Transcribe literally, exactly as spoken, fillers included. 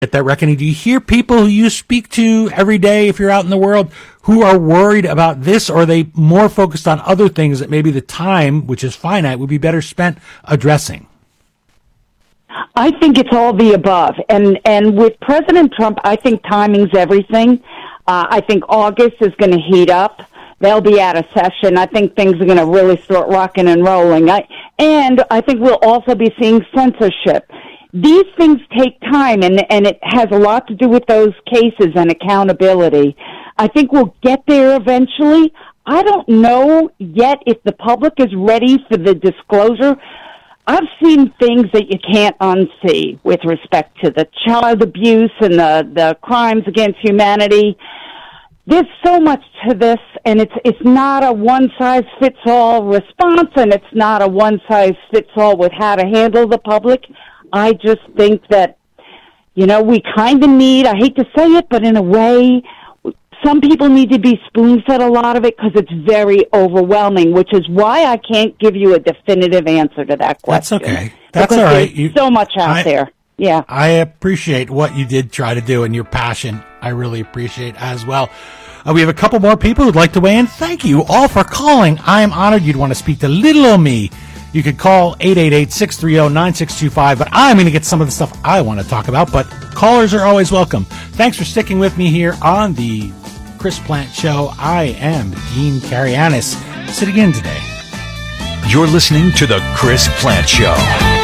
Get that reckoning? Do you hear people who you speak to every day, if you're out in the world, who are worried about this, or are they more focused on other things that maybe the time, which is finite, would be better spent addressing? I think it's all the above. And, and with President Trump, I think timing's everything. Uh, I think August is going to heat up. They'll be out of session. I think things are going to really start rocking and rolling. I, and I think we'll also be seeing censorship. These things take time, and, and it has a lot to do with those cases and accountability. I think we'll get there eventually. I don't know yet if the public is ready for the disclosure. I've seen things that you can't unsee with respect to the child abuse and the, the crimes against humanity. There's so much to this, and it's it's not a one-size-fits-all response, and it's not a one-size-fits-all with how to handle the public. I just think that, you know, we kind of need, I hate to say it, but in a way, some people need to be spoon-fed a lot of it because it's very overwhelming, which is why I can't give you a definitive answer to that question. That's okay. That's all right. There's so much out I, there. Yeah. I appreciate what you did try to do and your passion. I really appreciate as well. Uh, we have a couple more people who'd like to weigh in. Thank you all for calling. I am honored you'd want to speak to little old me. You could call eight eight eight, six three zero, nine six two five, but I'm going to get some of the stuff I want to talk about, but callers are always welcome. Thanks for sticking with me here on the Chris Plante Show. I am Dean Karayanis, sitting in today. You're listening to the Chris Plante Show.